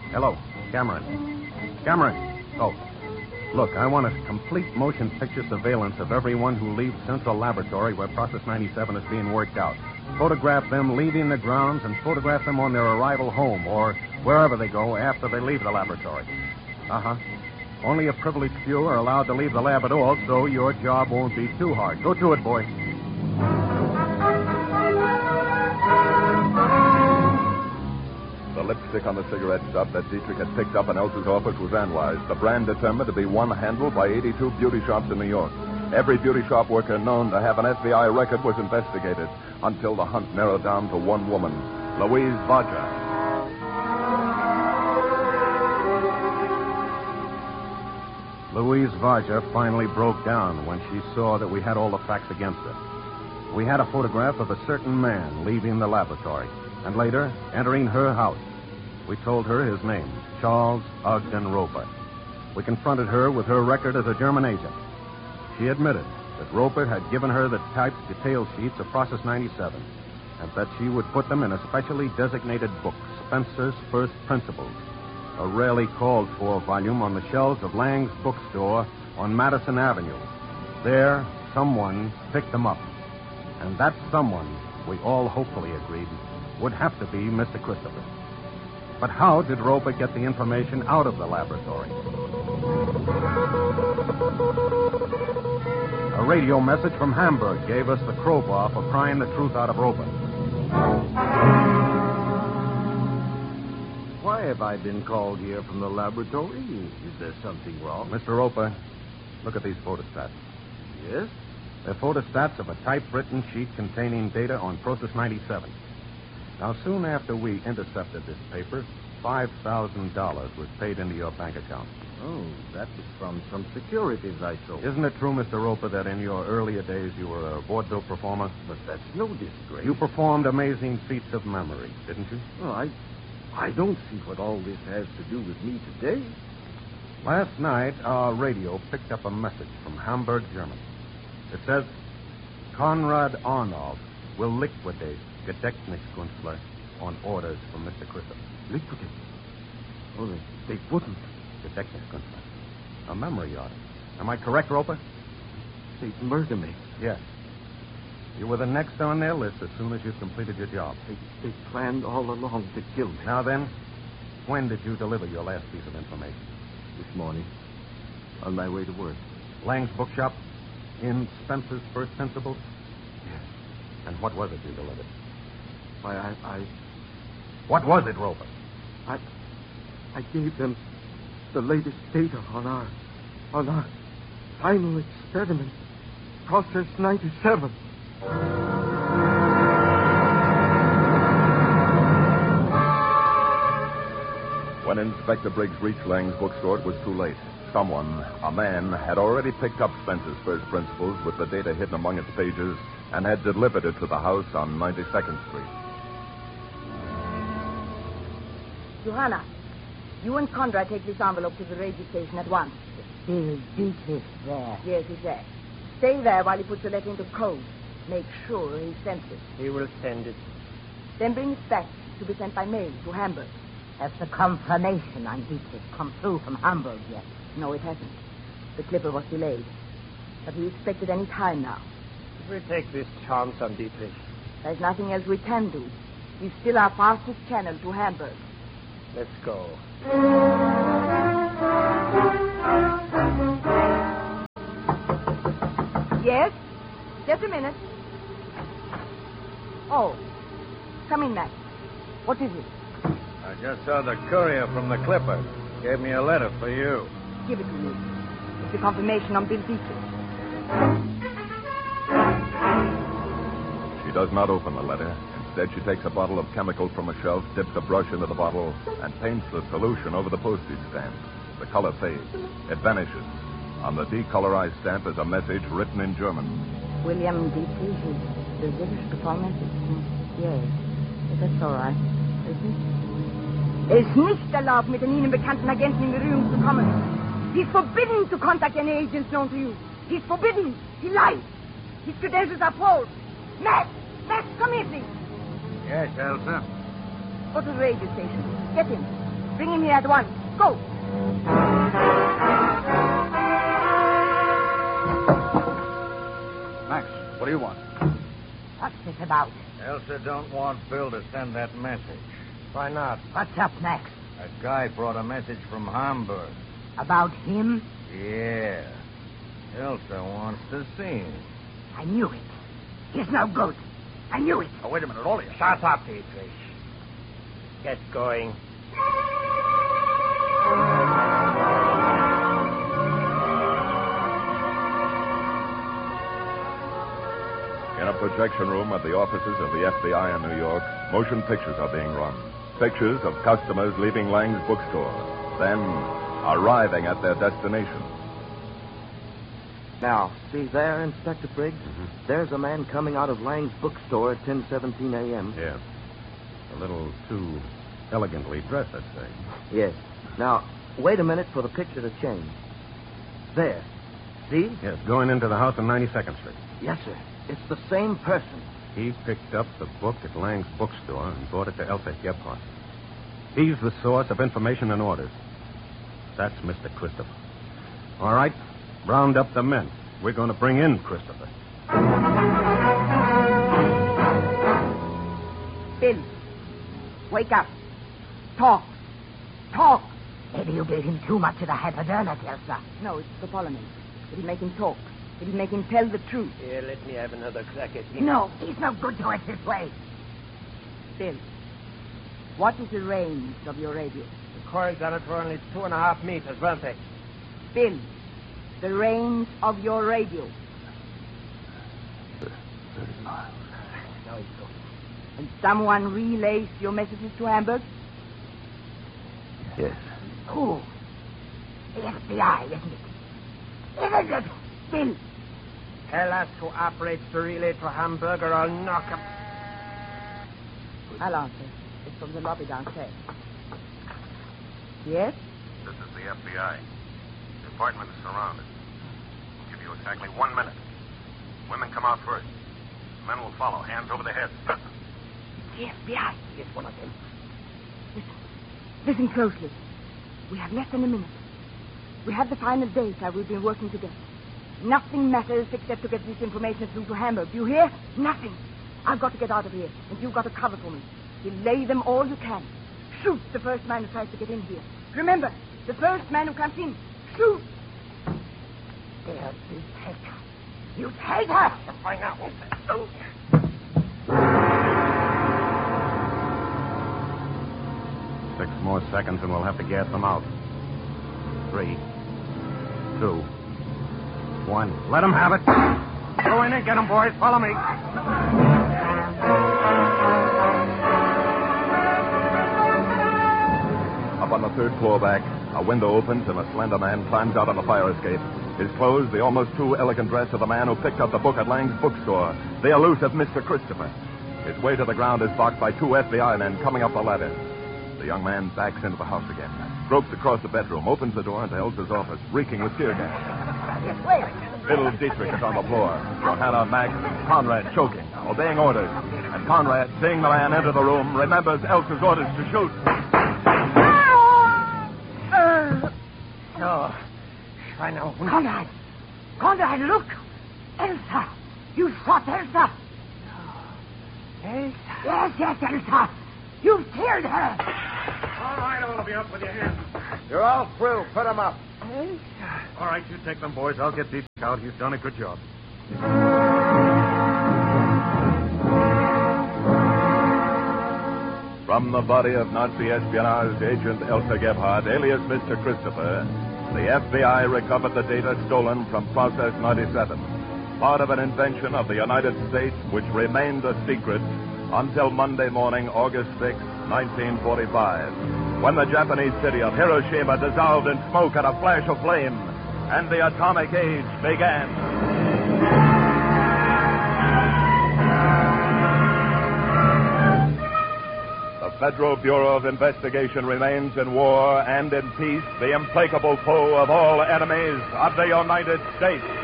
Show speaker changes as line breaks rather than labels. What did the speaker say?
Hello, Cameron. Cameron. Oh. Look, I want a complete motion picture surveillance of everyone who leaves Central Laboratory where Process 97 is being worked out. Photograph them leaving the grounds and photograph them on their arrival home or wherever they go after they leave the laboratory. Uh-huh. Only a privileged few are allowed to leave the lab at all, so your job won't be too hard. Go to it, boy.
The lipstick on the cigarette stub that Dietrich had picked up in Elsa's office was analyzed. The brand determined to be one handled by 82 beauty shops in New York. Every beauty shop worker known to have an FBI record was investigated until the hunt narrowed down to one woman, Louise Vajra.
Louise Vajra finally broke down when she saw that we had all the facts against her. We had a photograph of a certain man leaving the laboratory and later entering her house. We told her his name, Charles Ogden Roper. We confronted her with her record as a German agent. She admitted that Roper had given her the typed detail sheets of Process 97 and that she would put them in a specially designated book, Spencer's First Principles, a rarely called-for volume on the shelves of Lang's bookstore on Madison Avenue. There, someone picked them up. And that someone, we all hopefully agreed, would have to be Mr. Christopher. But how did Roper get the information out of the laboratory? A radio message from Hamburg gave us the crowbar for prying the truth out of Roper.
Why have I been called here from the laboratory? Is there something wrong?
Mr. Roper, look at these photostats.
Yes?
They're photostats of a typewritten sheet containing data on Process 97. Now, soon after we intercepted this paper, $5,000 was paid into your bank account.
Oh, that was from some securities I sold.
Isn't it true, Mr. Roper, that in your earlier days you were a vaudeville performer?
But that's no disgrace.
You performed amazing feats of memory, didn't you?
Well, I don't see what all this has to do with me today.
Last night, our radio picked up a message from Hamburg, Germany. It says, Konrad Arnold will liquidate Gedächtniskünstler on orders from Mr. Christopher.
Liquidate? Oh, they wouldn't.
Gedächtniskünstler. A memory artist. Am I correct, Roper?
They'd murder me.
Yes. You were the next on their list as soon as you completed your job.
They planned all along to kill me.
Now then, when did you deliver your last piece of information?
This morning, on my way to work.
Lang's bookshop? In Spencer's First Principles?
Yes.
And what was it you delivered?
Why,
What was it, Roper?
I gave them the latest data on our final experiment, Process 97.
When Inspector Briggs reached Lang's bookstore, it was too late. Someone, a man, had already picked up Spencer's First Principles with the data hidden among its pages and had delivered it to the house on 92nd Street.
Johanna, you and Conrad take this envelope to the radio station at once.
Is Dietrich there?
Yes, he's there. Stay there while he puts the letter into code. Make sure he sends it.
He will send it.
Then bring it back to be sent by mail to Hamburg.
Has the confirmation on Dietrich come through from Hamburg yet?
No, it hasn't. The clipper was delayed. But we expect it any time now.
We'll take this chance on Dietrich.
There's nothing else we can do. He's still our fastest channel to Hamburg.
Let's go.
Yes? Just a minute. Oh. Come in, Max. What is it?
I just saw the courier from the Clipper. Gave me a letter for you.
Give it to me. It's a confirmation on Bill Dietrich.
She does not open the letter. Instead, she takes a bottle of chemical from a shelf, dips a brush into the bottle, and paints the solution over the postage stamp. The color fades. It vanishes. On the decolorized stamp is a message written in German.
William Dietrich is the British performance. Yes. That's all right. Es ist nicht erlaubt, mit den Ihnen bekannten Agenten in Berührung zu kommen. He's forbidden to contact any agents known to you. He's forbidden. He lies. His credentials are false. Max, come here, please.
Yes, Elsa?
Go to the radio station. Get him. Bring him here at once. Go.
Max, what do you want?
What's this about?
Elsa don't want Bill to send that message.
Why not?
What's up next?
A guy brought a message from Hamburg.
About him?
Yeah. Elsa wants to see him.
I knew it. He's no good. I knew it.
Oh, wait a minute, all of you.
Shut up, Dietrich. Get going.
In a projection room at the offices of the FBI in New York, motion pictures are being run. Pictures of customers leaving Lang's bookstore, then arriving at their destination.
Now, see there, Inspector Briggs? There's a man coming out of Lang's bookstore at 10:17 a.m.
Yeah. A little too elegantly dressed, I'd say.
Yes. Now, wait a minute for the picture to change. There. See?
Yes, going into the house on 92nd Street.
Yes, sir. It's the same person.
He picked up the book at Lang's bookstore and brought it to Elsa Gebhardt. He's the source of information and orders. That's Mr. Christopher. All right, round up the men. We're going to bring in Christopher.
Bill, wake up. Talk. Talk.
Maybe you gave him too much of the hypodermic, Elsa.
No, it's the Parliament. It'll make him talk. It'll make him tell the truth.
Here, let me have another crack at him.
No, he's no good to it this way.
Bill, what is the range of your radio?
The coils on it were only 2.5 meters, weren't they?
Bill, the range of your radio.
30 miles.
Now he's going.
And someone relays your messages to Hamburg?
Yes.
Who? The FBI, isn't it? Isn't it? Bill.
Tell us who operates the relay to Hamburg or I'll knock him.
I'll answer. It's from the lobby downstairs. Yes?
This is the FBI. The apartment is surrounded. I'll give you exactly 1 minute. Women come out first. Men will follow, hands over their heads.
The FBI. He is one of them.
Listen closely. We have less than a minute. We have the final data. We've been working together. Nothing matters except to get this information through to Hamburg. Do you hear? Nothing. I've got to get out of here, and you've got to cover for me. Delay them all you can. Shoot the first man who tries to get in here. Remember, the first man who comes in. Shoot!
There, you take her. You take her!
Find out. Oh.
6 more seconds and we'll have to gas them out. 3, 2, 1. Let them have it. Go in and get them, boys. Follow me.
Up on the 3rd floor back, a window opens and a slender man climbs out on the fire escape. His clothes, the almost too elegant dress of the man who picked up the book at Lang's bookstore. The elusive Mr. Christopher. His way to the ground is blocked by 2 FBI men coming up the ladder. The young man backs into the house again, gropes across the bedroom, opens the door into Elsa's office, reeking with tear gas. Little Dietrich is on the floor. Johanna, Max, Conrad choking, obeying orders. And Conrad, seeing the man enter the room, remembers Elsa's orders to shoot.
No. I know.
Conrad! Conrad, look! Elsa! You shot Elsa!
Elsa?
Yes, Elsa! You've killed her!
All right, all of you, up with your hands.
You're all through. Put them up.
All right, you take them, boys. I'll get Dietrich out. He's done a good job.
From the body of Nazi espionage agent Elsa Gebhardt, alias Mr. Christopher, the FBI recovered the data stolen from Process 97, part of an invention of the United States which remained a secret until Monday morning, August 6, 1945, when the Japanese city of Hiroshima dissolved in smoke at a flash of flame, and the atomic age began. The Federal Bureau of Investigation remains in war and in peace the implacable foe of all enemies of the United States.